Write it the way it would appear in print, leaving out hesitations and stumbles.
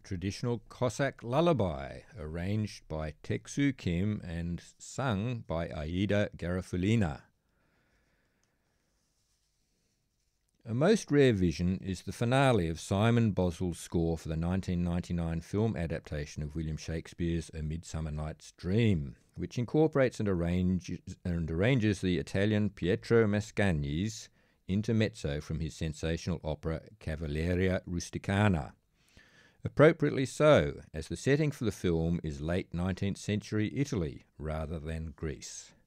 traditional Cossack lullaby, arranged by Teksu Kim and sung by Aida Garifulina. A most rare vision is the finale of Simon Boswell's score for the 1999 film adaptation of William Shakespeare's A Midsummer Night's Dream, which incorporates and arranges the Italian Pietro Mascagni's intermezzo from his sensational opera Cavalleria Rusticana. Appropriately so, as the setting for the film is late 19th century Italy rather than Greece.